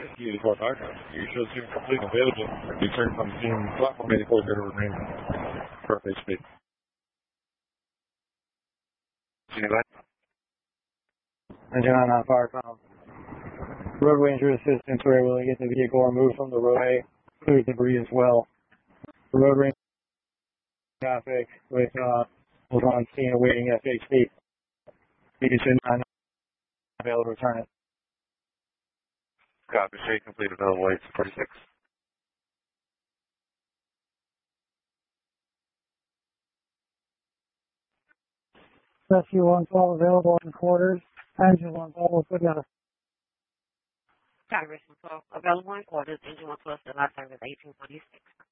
Whiskey 84 Doctor. You should seem completely available. Return from team platform 84 0 remain. Perfect speed. Engine on fire com. Roadway injury assistance, we're able to get the vehicle removed from the roadway, clear debris as well. The road range traffic with was on scene awaiting FHD. You should not be able to return it. Copy, shade complete, available 846. Rescue 112 available in quarters. Engine 112 will put down. Rescue 112 available in quarters. Engine 112 still out service 1846.